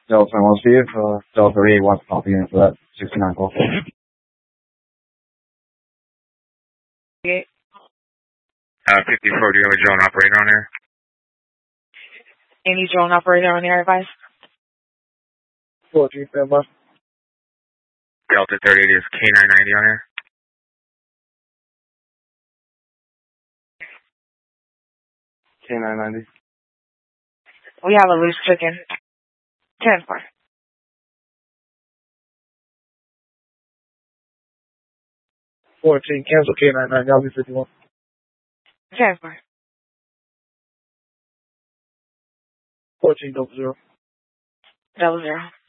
Delta, we'll see if Delta 38 wants to pop in for that 69 call. 54, do you have a drone operator on there? any drone operator on air advice? 14, standby. Delta 38 is K990 on there? K990. We have a loose chicken. 10-4. 14, cancel K990, I'll be 51. 10-4. 14, 00. 00.